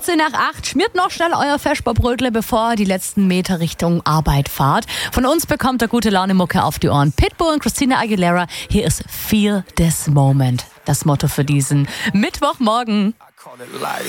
8:15. Schmiert noch schnell euer Vesperbrötle, bevor ihr die letzten Meter Richtung Arbeit fahrt. Von uns bekommt ihr gute Laune-Mucke auf die Ohren. Pitbull und Christina Aguilera. Hier ist Feel This Moment. Das Motto für diesen Mittwochmorgen.